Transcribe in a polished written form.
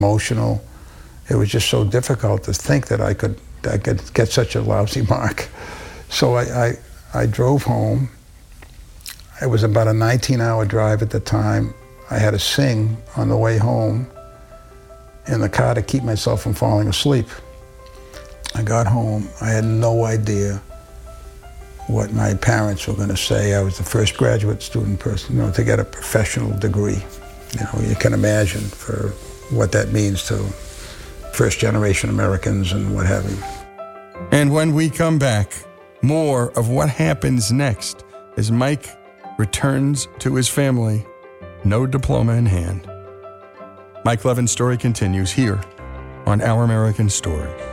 emotional. It was just so difficult to think that I could get such a lousy mark. So I drove home. It was about a 19-hour drive at the time. I had to sing on the way home in the car to keep myself from falling asleep. I got home. I had no idea what my parents were going to say. I was the first graduate student person, to get a professional degree. You can imagine for what that means to first-generation Americans and what have you. And when we come back, more of what happens next as Mike returns to his family, no diploma in hand. Mike Levin's story continues here on Our American Stories.